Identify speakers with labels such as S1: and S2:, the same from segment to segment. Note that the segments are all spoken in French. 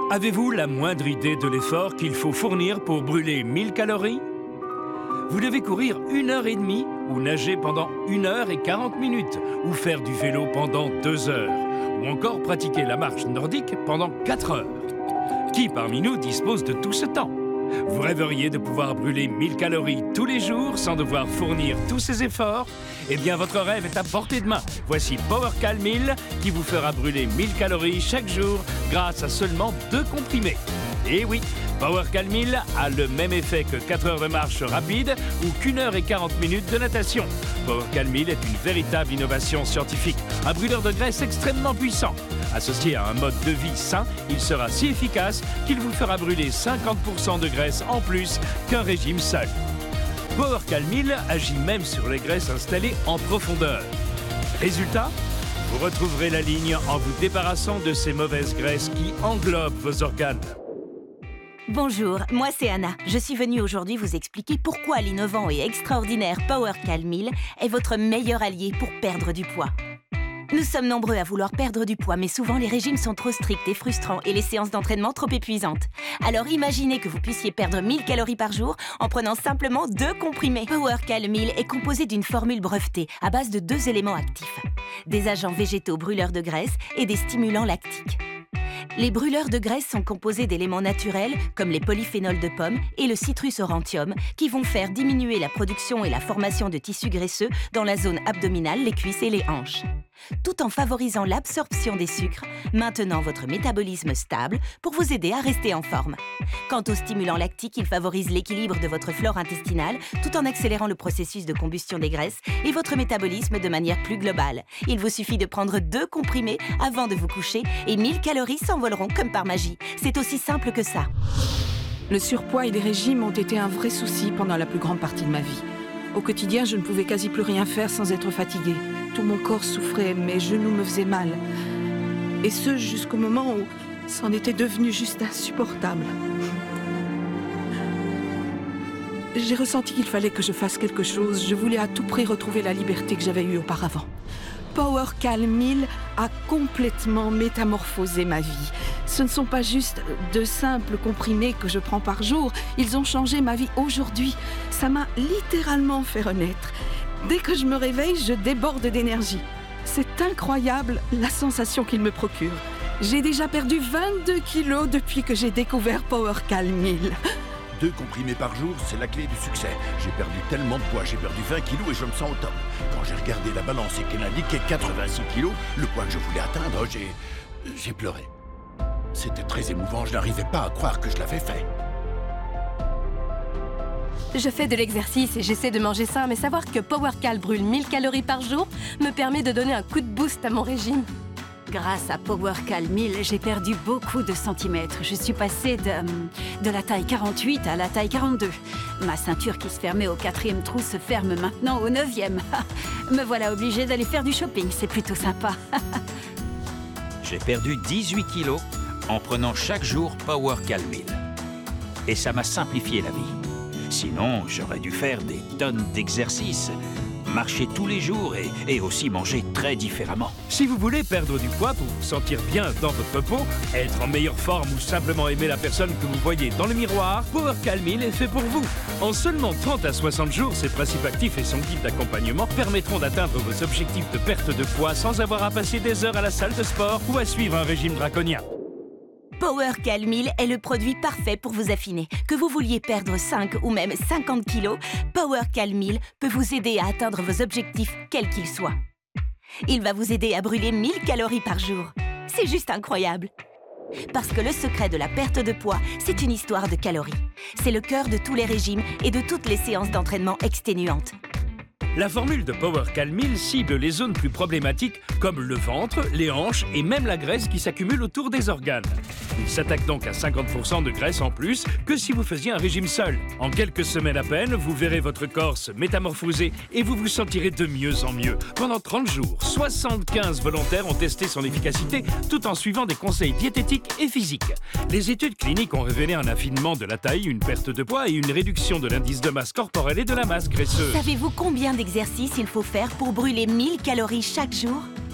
S1: Avez-vous la moindre idée de l'effort qu'il faut fournir pour brûler 1000 calories? Vous devez courir 1h30 ou nager pendant 1h40 minutes ou faire du vélo pendant 2 heures ou encore pratiquer la marche nordique pendant 4 heures. Qui parmi nous dispose de tout ce temps? Vous rêveriez de pouvoir brûler 1000 calories tous les jours sans devoir fournir tous ces efforts? Eh bien, votre rêve est à portée de main. Voici PowerCal 1000 qui vous fera brûler 1000 calories chaque jour grâce à seulement 2 comprimés. Et oui, PowerCal 1000 a le même effet que 4 heures de marche rapide ou qu'1h40 minutes de natation. PowerCal 1000 est une véritable innovation scientifique, un brûleur de graisse extrêmement puissant. Associé à un mode de vie sain, il sera si efficace qu'il vous fera brûler 50% de graisse en plus qu'un régime seul. PowerCal 1000 agit même sur les graisses installées en profondeur. Résultat, vous retrouverez la ligne en vous débarrassant de ces mauvaises graisses qui englobent vos organes.
S2: Bonjour, moi c'est Anna. Je suis venue aujourd'hui vous expliquer pourquoi l'innovant et extraordinaire PowerCal 1000 est votre meilleur allié pour perdre du poids. Nous sommes nombreux à vouloir perdre du poids, mais souvent les régimes sont trop stricts et frustrants et les séances d'entraînement trop épuisantes. Alors imaginez que vous puissiez perdre 1000 calories par jour en prenant simplement 2 comprimés. PowerCal 1000 est composé d'une formule brevetée à base de 2 éléments actifs. Des agents végétaux brûleurs de graisse et des stimulants lactiques. Les brûleurs de graisse sont composés d'éléments naturels comme les polyphénols de pomme et le citrus aurantium qui vont faire diminuer la production et la formation de tissus graisseux dans la zone abdominale, les cuisses et les hanches, tout en favorisant l'absorption des sucres, maintenant votre métabolisme stable pour vous aider à rester en forme. Quant aux stimulants lactiques, ils favorisent l'équilibre de votre flore intestinale tout en accélérant le processus de combustion des graisses et votre métabolisme de manière plus globale. Il vous suffit de prendre 2 comprimés avant de vous coucher et 1000 calories s'envoleront comme par magie. C'est aussi simple que ça.
S3: Le surpoids et les régimes ont été un vrai souci pendant la plus grande partie de ma vie. Au quotidien, je ne pouvais quasi plus rien faire sans être fatiguée. Tout mon corps souffrait, mes genoux me faisaient mal. Et ce, jusqu'au moment où c'en était devenu juste insupportable. J'ai ressenti qu'il fallait que je fasse quelque chose. Je voulais à tout prix retrouver la liberté que j'avais eue auparavant. PowerCal 1000 a complètement métamorphosé ma vie. Ce ne sont pas juste de simples comprimés que je prends par jour. Ils ont changé ma vie aujourd'hui. Ça m'a littéralement fait renaître. Dès que je me réveille, je déborde d'énergie. C'est incroyable la sensation qu'il me procure. J'ai déjà perdu 22 kilos depuis que j'ai découvert PowerCal 1000.
S4: 2 comprimés par jour, c'est la clé du succès. J'ai perdu tellement de poids, j'ai perdu 20 kilos et je me sens au top. Quand j'ai regardé la balance et qu'elle indiquait 86 kilos, le poids que je voulais atteindre, j'ai pleuré. C'était très émouvant, je n'arrivais pas à croire que je l'avais fait.
S5: Je fais de l'exercice et j'essaie de manger sain, mais savoir que PowerCal brûle 1000 calories par jour me permet de donner un coup de boost à mon régime.
S6: Grâce à PowerCal 1000, j'ai perdu beaucoup de centimètres. Je suis passée de la taille 48 à la taille 42. Ma ceinture qui se fermait au 4e trou se ferme maintenant au 9e. Me voilà obligée d'aller faire du shopping, c'est plutôt sympa.
S7: J'ai perdu 18 kilos en prenant chaque jour PowerCal 1000. Et ça m'a simplifié la vie. Sinon, j'aurais dû faire des tonnes d'exercices, marcher tous les jours et aussi manger très différemment.
S1: Si vous voulez perdre du poids pour vous sentir bien dans votre peau, être en meilleure forme ou simplement aimer la personne que vous voyez dans le miroir, PowerCal 1000 est fait pour vous. En seulement 30 à 60 jours, ses principes actifs et son guide d'accompagnement permettront d'atteindre vos objectifs de perte de poids sans avoir à passer des heures à la salle de sport ou à suivre un régime draconien.
S2: PowerCal 1000 est le produit parfait pour vous affiner. Que vous vouliez perdre 5 ou même 50 kilos, PowerCal 1000 peut vous aider à atteindre vos objectifs, quels qu'ils soient. Il va vous aider à brûler 1000 calories par jour. C'est juste incroyable. Parce que le secret de la perte de poids, c'est une histoire de calories. C'est le cœur de tous les régimes et de toutes les séances d'entraînement exténuantes.
S1: La formule de PowerCal 1000 cible les zones plus problématiques comme le ventre, les hanches et même la graisse qui s'accumule autour des organes. Il s'attaque donc à 50% de graisse en plus que si vous faisiez un régime seul. En quelques semaines à peine, vous verrez votre corps se métamorphoser et vous vous sentirez de mieux en mieux. Pendant 30 jours, 75 volontaires ont testé son efficacité tout en suivant des conseils diététiques et physiques. Les études cliniques ont révélé un affinement de la taille, une perte de poids et une réduction de l'indice de masse corporelle et de la masse graisseuse.
S2: Savez-vous combien d'exercices il faut faire pour brûler 1000 calories chaque jour?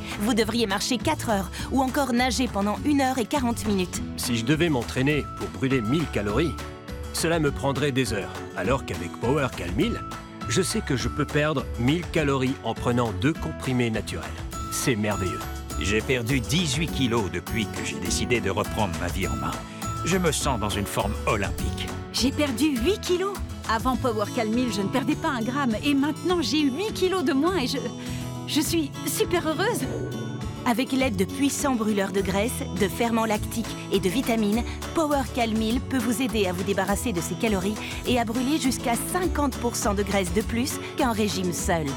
S2: Vous devriez marcher 4 heures ou encore nager pendant 1 heure et 40 minutes.
S8: Si je devais m'entraîner pour brûler 1000 calories, cela me prendrait des heures. Alors qu'avec Power Cal 1000, je sais que je peux perdre 1000 calories en prenant 2 comprimés naturels. C'est merveilleux.
S7: J'ai perdu 18 kilos depuis que j'ai décidé de reprendre ma vie en main. Je me sens dans une forme olympique.
S6: J'ai perdu 8 kilos. Avant Power Cal 1000, je ne perdais pas un gramme. Et maintenant, j'ai 8 kilos de moins et je suis super heureuse.
S2: Avec l'aide de puissants brûleurs de graisse, de ferments lactiques et de vitamines, Power Cal 1000 peut vous aider à vous débarrasser de ces calories et à brûler jusqu'à 50% de graisse de plus qu'un régime seul.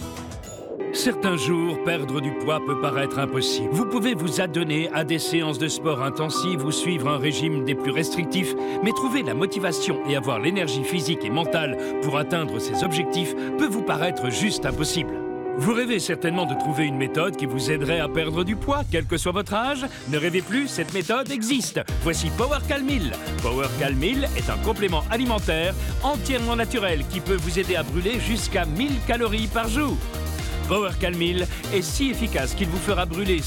S1: Certains jours, perdre du poids peut paraître impossible. Vous pouvez vous adonner à des séances de sport intensives ou suivre un régime des plus restrictifs, mais trouver la motivation et avoir l'énergie physique et mentale pour atteindre ces objectifs peut vous paraître juste impossible. Vous rêvez certainement de trouver une méthode qui vous aiderait à perdre du poids, quel que soit votre âge. Ne rêvez plus, cette méthode existe. Voici Power Cal 1000. Power Cal 1000 est un complément alimentaire entièrement naturel qui peut vous aider à brûler jusqu'à 1000 calories par jour. Power Cal 1000 est si efficace qu'il vous fera brûler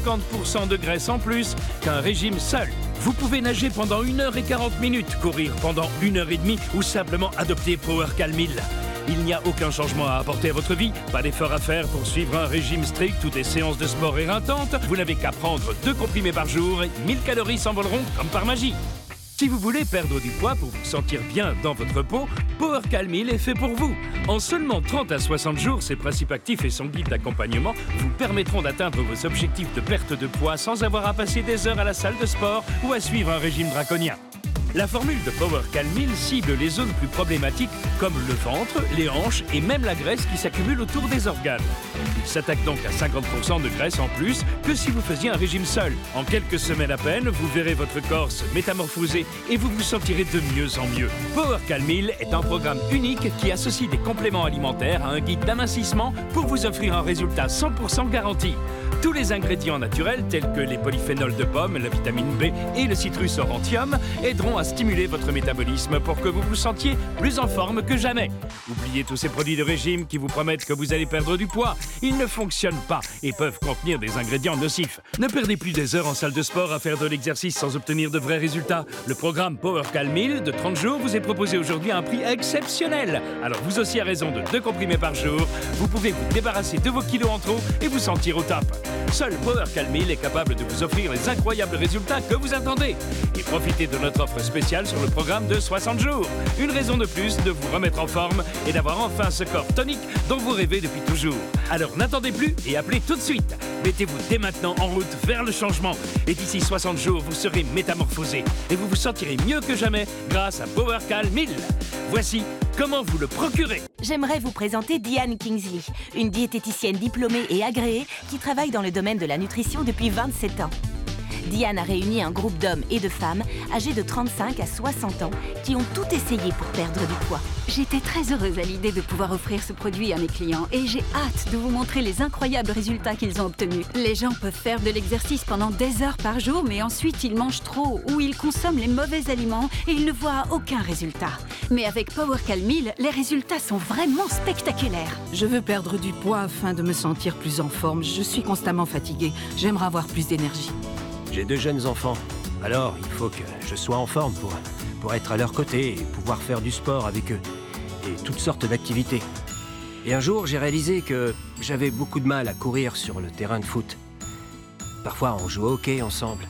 S1: 50% de graisse en plus qu'un régime seul. Vous pouvez nager pendant 1 heure et 40 minutes, courir pendant 1 heure et demie ou simplement adopter Power Cal 1000. Il n'y a aucun changement à apporter à votre vie, pas d'effort à faire pour suivre un régime strict ou des séances de sport éreintantes. Vous n'avez qu'à prendre 2 comprimés par jour et 1000 calories s'envoleront comme par magie. Si vous voulez perdre du poids pour vous sentir bien dans votre peau, Power Cal 1000 est fait pour vous. En seulement 30 à 60 jours, ses principes actifs et son guide d'accompagnement vous permettront d'atteindre vos objectifs de perte de poids sans avoir à passer des heures à la salle de sport ou à suivre un régime draconien. La formule de Power Cal 1000 cible les zones plus problématiques comme le ventre, les hanches et même la graisse qui s'accumule autour des organes. Il s'attaque donc à 50% de graisse en plus que si vous faisiez un régime seul. En quelques semaines à peine, vous verrez votre corps se métamorphoser et vous vous sentirez de mieux en mieux. Power Cal 1000 est un programme unique qui associe des compléments alimentaires à un guide d'amincissement pour vous offrir un résultat 100% garanti. Tous les ingrédients naturels tels que les polyphénols de pomme, la vitamine B et le citrus aurantium aideront à stimuler votre métabolisme pour que vous vous sentiez plus en forme que jamais. Oubliez tous ces produits de régime qui vous promettent que vous allez perdre du poids. Ils ne fonctionnent pas et peuvent contenir des ingrédients nocifs. Ne perdez plus des heures en salle de sport à faire de l'exercice sans obtenir de vrais résultats. Le programme Power Cal 1000 de 30 jours vous est proposé aujourd'hui à un prix exceptionnel. Alors vous aussi à raison de 2 comprimés par jour, vous pouvez vous débarrasser de vos kilos en trop et vous sentir au top. Seul Power Cal 1000 est capable de vous offrir les incroyables résultats que vous attendez. Et profitez de notre offre spéciale sur le programme de 60 jours. Une raison de plus de vous remettre en forme et d'avoir enfin ce corps tonique dont vous rêvez depuis toujours. Alors n'attendez plus et appelez tout de suite. Mettez-vous dès maintenant en route vers le changement. Et d'ici 60 jours, vous serez métamorphosé. Et vous vous sentirez mieux que jamais grâce à Power Cal 1000. Voici comment vous le procurer.
S2: J'aimerais vous présenter Diane Kingsley, une diététicienne diplômée et agréée qui travaille dans le domaine de la nutrition depuis 27 ans. Diane a réuni un groupe d'hommes et de femmes âgés de 35 à 60 ans qui ont tout essayé pour perdre du poids.
S6: J'étais très heureuse à l'idée de pouvoir offrir ce produit à mes clients et j'ai hâte de vous montrer les incroyables résultats qu'ils ont obtenus. Les gens peuvent faire de l'exercice pendant des heures par jour, mais ensuite ils mangent trop ou ils consomment les mauvais aliments et ils ne voient aucun résultat. Mais avec Power Cal 1000, les résultats sont vraiment spectaculaires.
S3: Je veux perdre du poids afin de me sentir plus en forme. Je suis constamment fatiguée. J'aimerais avoir plus d'énergie.
S8: J'ai 2 jeunes enfants, alors il faut que je sois en forme pour être à leur côté et pouvoir faire du sport avec eux, et toutes sortes d'activités. Et un jour, j'ai réalisé que j'avais beaucoup de mal à courir sur le terrain de foot. Parfois, on joue au hockey ensemble.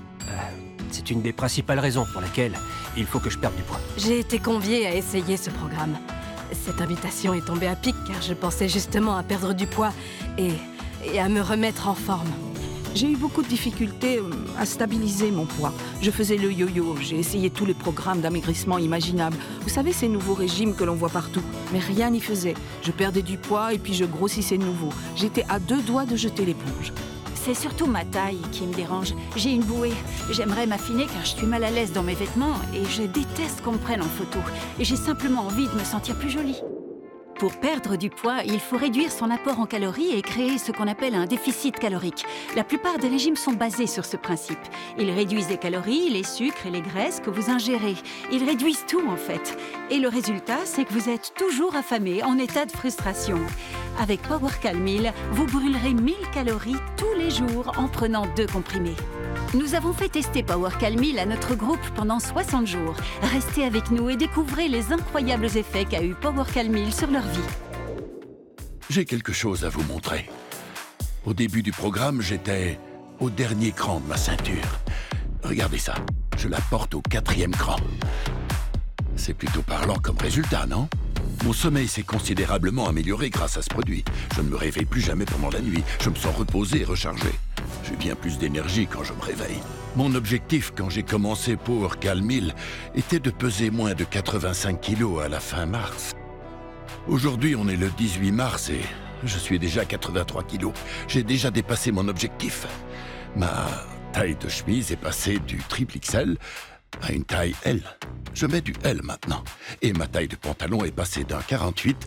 S8: C'est une des principales raisons pour laquelle il faut que je perde du poids.
S5: J'ai été conviée à essayer ce programme. Cette invitation est tombée à pic car je pensais justement à perdre du poids et à me remettre en forme.
S3: J'ai eu beaucoup de difficultés à stabiliser mon poids. Je faisais le yo-yo, j'ai essayé tous les programmes d'amaigrissement imaginables. Vous savez, ces nouveaux régimes que l'on voit partout. Mais rien n'y faisait. Je perdais du poids et puis je grossissais de nouveau. J'étais à 2 doigts de jeter l'éponge.
S6: C'est surtout ma taille qui me dérange. J'ai une bouée. J'aimerais m'affiner car je suis mal à l'aise dans mes vêtements et je déteste qu'on me prenne en photo. Et j'ai simplement envie de me sentir plus jolie. Pour perdre du poids, il faut réduire son apport en calories et créer ce qu'on appelle un déficit calorique. La plupart des régimes sont basés sur ce principe. Ils réduisent les calories, les sucres et les graisses que vous ingérez. Ils réduisent tout en fait. Et le résultat, c'est que vous êtes toujours affamé, en état de frustration. Avec Power Cal 1000, vous brûlerez 1000 calories tous les jours en prenant 2 comprimés. Nous avons fait tester Power Cal 1000 à notre groupe pendant 60 jours. Restez avec nous et découvrez les incroyables effets qu'a eu Power Cal 1000 sur leur vie.
S4: J'ai quelque chose à vous montrer. Au début du programme, j'étais au dernier cran de ma ceinture. Regardez ça, je la porte au 4e cran. C'est plutôt parlant comme résultat, non? Mon sommeil s'est considérablement amélioré grâce à ce produit. Je ne me réveille plus jamais pendant la nuit. Je me sens reposé et rechargé. J'ai bien plus d'énergie quand je me réveille. Mon objectif quand j'ai commencé Power Cal 1000 était de peser moins de 85 kilos à la fin mars. Aujourd'hui, on est le 18 mars et je suis déjà à 83 kilos. J'ai déjà dépassé mon objectif. Ma taille de chemise est passée du triple XL à une taille L. Je mets du L maintenant. Et ma taille de pantalon est passée d'un 48